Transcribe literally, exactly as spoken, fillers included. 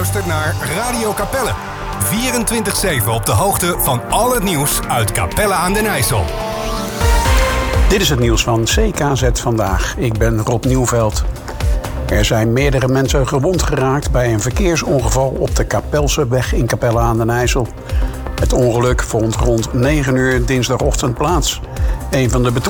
luistert naar Radio Capelle. vierentwintig zeven op de hoogte van al het nieuws uit Capelle aan den IJssel. Dit is het nieuws van C K Z Vandaag. Ik ben Rob Nieuwveld. Er zijn meerdere mensen gewond geraakt bij een verkeersongeval op de Kapelseweg in Capelle aan den IJssel. Het ongeluk vond rond negen uur dinsdagochtend plaats. Een van de